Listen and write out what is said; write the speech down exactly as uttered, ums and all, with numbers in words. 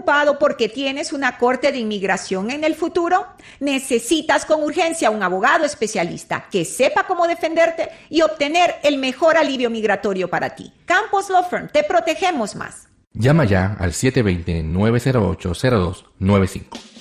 preocupado porque tienes una corte de inmigración en el futuro? Necesitas con urgencia un abogado especialista que sepa cómo defenderte y obtener el mejor alivio migratorio para ti. Campos Law Firm, te protegemos más. Llama ya al siete dos cero, nueve cero ocho, cero dos nueve cinco.